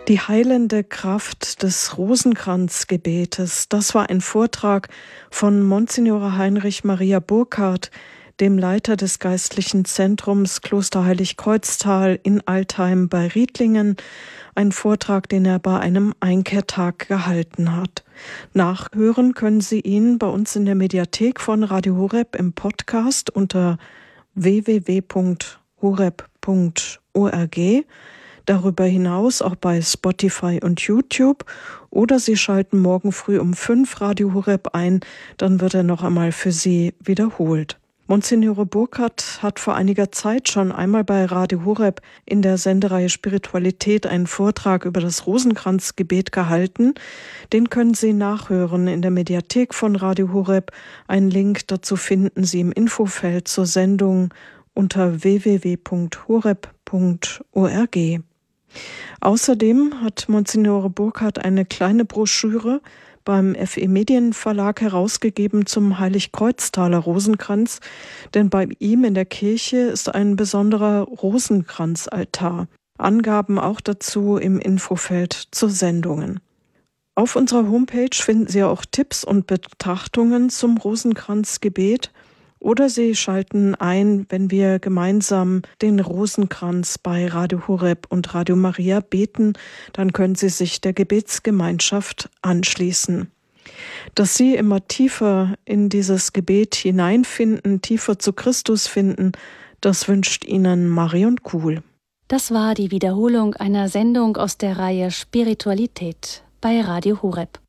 Die heilende Kraft des Rosenkranzgebetes, das war ein Vortrag von Monsignore Heinrich Maria Burkhardt, dem Leiter des geistlichen Zentrums Kloster Heiligkreuztal in Altheim bei Riedlingen, ein Vortrag, den er bei einem Einkehrtag gehalten hat. Nachhören können Sie ihn bei uns in der Mediathek von Radio Horeb im Podcast unter www.horeb.org, darüber hinaus auch bei Spotify und YouTube, oder Sie schalten morgen früh um 5 Radio Horeb ein, dann wird er noch einmal für Sie wiederholt. Monsignore Burkhardt hat vor einiger Zeit schon einmal bei Radio Horeb in der Sendereihe Spiritualität einen Vortrag über das Rosenkranzgebet gehalten. Den können Sie nachhören in der Mediathek von Radio Horeb. Einen Link dazu finden Sie im Infofeld zur Sendung unter www.horeb.org. Außerdem hat Monsignore Burkhardt eine kleine Broschüre beim FE Medienverlag herausgegeben zum Heiligkreuztaler Rosenkranz, denn bei ihm in der Kirche ist ein besonderer Rosenkranzaltar. Angaben auch dazu im Infofeld zu Sendungen. Auf unserer Homepage finden Sie auch Tipps und Betrachtungen zum Rosenkranzgebet, oder Sie schalten ein, wenn wir gemeinsam den Rosenkranz bei Radio Horeb und Radio Maria beten, dann können Sie sich der Gebetsgemeinschaft anschließen. Dass Sie immer tiefer in dieses Gebet hineinfinden, tiefer zu Christus finden, das wünscht Ihnen Marion Kuhl. Das war die Wiederholung einer Sendung aus der Reihe Spiritualität bei Radio Horeb.